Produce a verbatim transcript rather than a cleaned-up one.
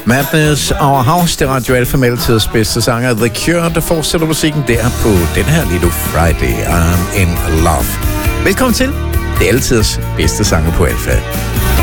Madness Our House, det er Radio Alfa med altidens bedste sanger The Cure, der fortsætter musikken der på den her lille Friday. I'm in love. Velkommen til. Det er altidens bedste sanger på Alfa.